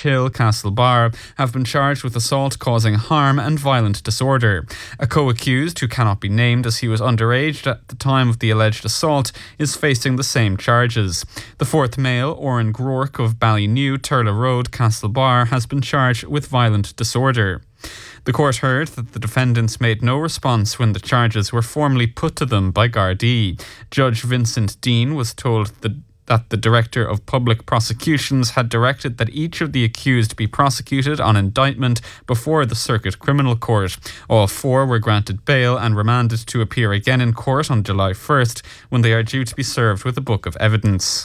Hill, Castlebar, have been charged with assault causing harm and violent disorder. A co-accused, who cannot be named as he was underage at the time of the alleged assault, is facing the same charges. The fourth male, Oren Groark of Ballynew, Turla Road, Castlebar, has been charged with violent disorder. The court heard that the defendants made no response when the charges were formally put to them by Gardaí. Judge Vincent Dean was told that the Director of Public Prosecutions had directed that each of the accused be prosecuted on indictment before the Circuit Criminal Court. All four were granted bail and remanded to appear again in court on July 1st, when they are due to be served with a book of evidence.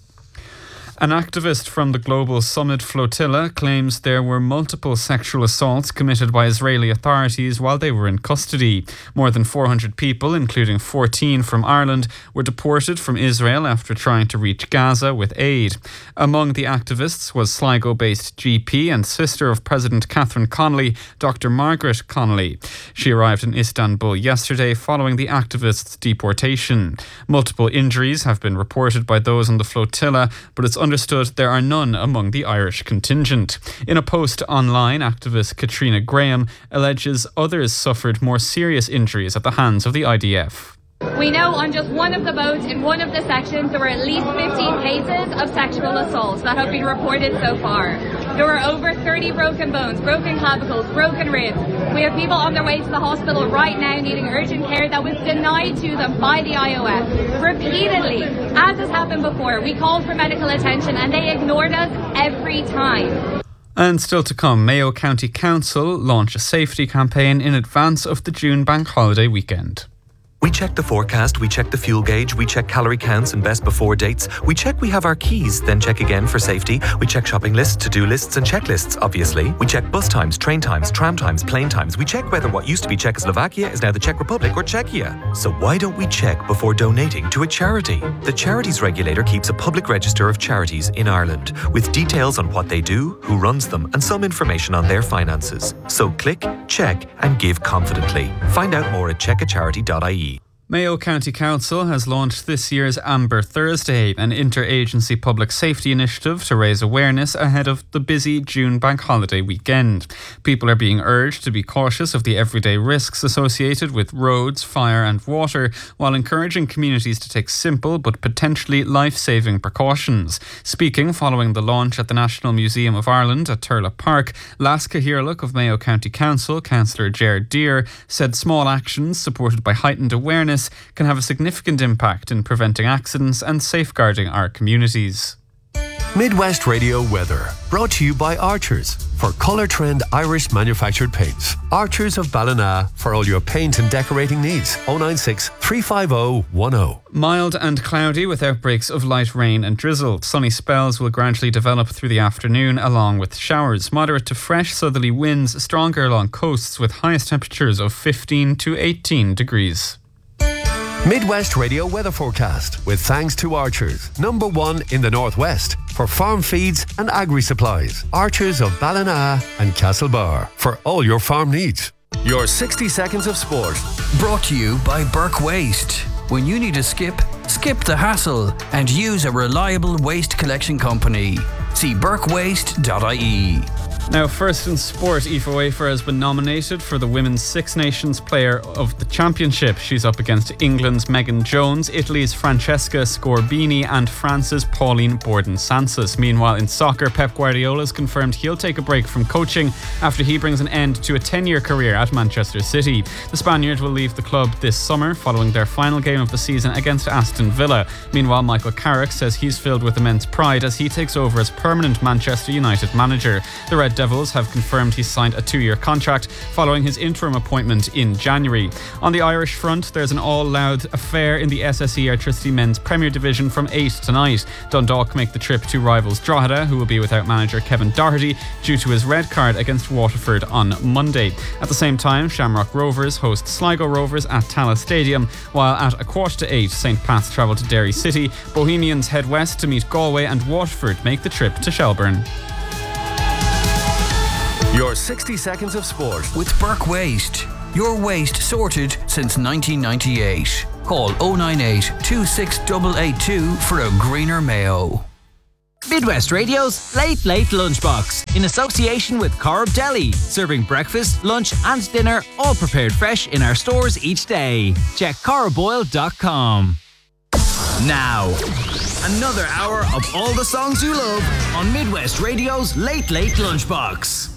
An activist from the Global Summit Flotilla claims there were multiple sexual assaults committed by Israeli authorities while they were in custody. More than 400 people, including 14 from Ireland, were deported from Israel after trying to reach Gaza with aid. Among the activists was Sligo-based GP and sister of President Catherine Connolly, Dr. Margaret Connolly. She arrived in Istanbul yesterday following the activists' deportation. Multiple injuries have been reported by those on the flotilla, but it's understood there are none among the Irish contingent. In a post online, activist Katrina Graham alleges others suffered more serious injuries at the hands of the IDF. We know on just one of the boats in one of the sections there were at least 15 cases of sexual assault that have been reported so far. There were over 30 broken bones, broken clavicles, broken ribs. We have people on their way to the hospital right now needing urgent care that was denied to them by the IOF. Repeatedly, as has happened before, we called for medical attention and they ignored us every time. And still to come, Mayo County Council launch a safety campaign in advance of the June bank holiday weekend. We check the forecast, we check the fuel gauge, we check calorie counts and best before dates. We check we have our keys, then check again for safety. We check shopping lists, to-do lists and checklists, obviously. We check bus times, train times, tram times, plane times. We check whether what used to be Czechoslovakia is now the Czech Republic or Czechia. So why don't we check before donating to a charity? The Charities Regulator keeps a public register of charities in Ireland with details on what they do, who runs them and some information on their finances. So click, check and give confidently. Find out more at checkacharity.ie. Mayo County Council has launched this year's Amber Thursday, an interagency public safety initiative to raise awareness ahead of the busy June bank holiday weekend. People are being urged to be cautious of the everyday risks associated with roads, fire and water, while encouraging communities to take simple but potentially life-saving precautions. Speaking following the launch at the National Museum of Ireland at Turlough Park, Las Cahirlock of Mayo County Council, Councillor Gerard Deere, said small actions supported by heightened awareness can have a significant impact in preventing accidents and safeguarding our communities. Midwest Radio weather, brought to you by Archers for Colour Trend Irish manufactured paints. Archers of Ballina for all your paint and decorating needs. 096 350 10. Mild and cloudy with outbreaks of light rain and drizzle. Sunny spells will gradually develop through the afternoon along with showers. Moderate to fresh southerly winds, stronger along coasts with highest temperatures of 15 to 18 degrees. Midwest Radio weather forecast with thanks to Archers, #1 in the Northwest for farm feeds and agri-supplies. Archers of Ballina and Castlebar for all your farm needs. Your 60 seconds of sport, brought to you by Burke Waste. When you need a skip the hassle and use a reliable waste collection company. See burkewaste.ie. Now, first in sport, Aoife Wafer has been nominated for the Women's Six Nations Player of the Championship. She's up against England's Megan Jones, Italy's Francesca Scorbini and France's Pauline Borden-Sansas. Meanwhile, in soccer, Pep Guardiola has confirmed he'll take a break from coaching after he brings an end to a 10-year career at Manchester City. The Spaniard will leave the club this summer following their final game of the season against Aston Villa. Meanwhile, Michael Carrick says he's filled with immense pride as he takes over as permanent Manchester United manager. The Red Devils have confirmed he's signed a 2-year contract following his interim appointment in January. On the Irish front, there's an all-loud affair in the SSE Airtricity Men's Premier Division from 8 tonight. Dundalk make the trip to rivals Drogheda, who will be without manager Kevin Doherty due to his red card against Waterford on Monday. At the same time, Shamrock Rovers host Sligo Rovers at Tallaght Stadium, while at 7:45 St. Pat's travel to Derry City. Bohemians head west to meet Galway and Waterford make the trip to Shelbourne. Your 60 seconds of sport with Burke Waste. Your waste sorted since 1998. Call 098 26882 for a greener Mayo. Midwest Radio's Late Late Lunchbox, in association with Corrib Deli, serving breakfast, lunch and dinner, all prepared fresh in our stores each day. Check corriboyle.com. Now, another hour of all the songs you love on Midwest Radio's Late Late Lunchbox.